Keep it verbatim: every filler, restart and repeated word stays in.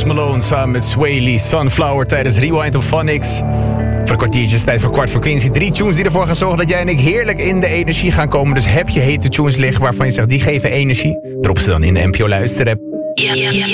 Post Malone samen met Sway Lee, Sunflower tijdens Rewind op Phonics. Voor een kwartiertje is tijd voor kwart voor Quincy. Drie tunes die ervoor gaan zorgen dat jij en ik heerlijk in de energie gaan komen. Dus heb je hete tunes liggen waarvan je zegt die geven energie? Drop ze dan in de N P O Luisterapp. Ja, ja, ja.